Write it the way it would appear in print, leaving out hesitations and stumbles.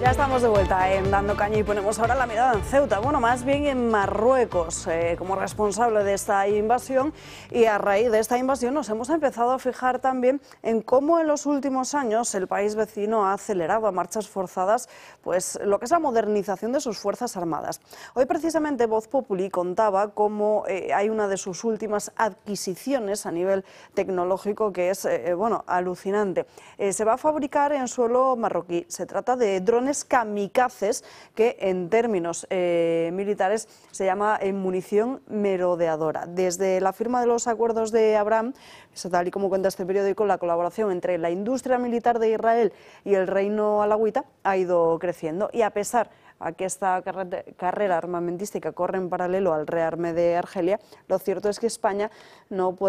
Ya estamos de vuelta en Dando Caña y ponemos ahora la mirada en Ceuta, bueno, más bien en Marruecos, como responsable de esta invasión, y a raíz de esta invasión nos hemos empezado a fijar también en cómo en los últimos años el país vecino ha acelerado a marchas forzadas pues lo que es la modernización de sus fuerzas armadas. Hoy precisamente Voz Populi contaba cómo hay una de sus últimas adquisiciones a nivel tecnológico que es bueno, alucinante. Se va a fabricar en suelo marroquí. Se trata de drones kamikazes, que en términos militares se llama munición merodeadora. Desde la firma de los acuerdos de Abraham, tal y como cuenta este periódico, la colaboración entre la industria militar de Israel y el reino alauita ha ido creciendo, y a pesar a que esta carrera armamentística corre en paralelo al rearme de Argelia, lo cierto es que España no puede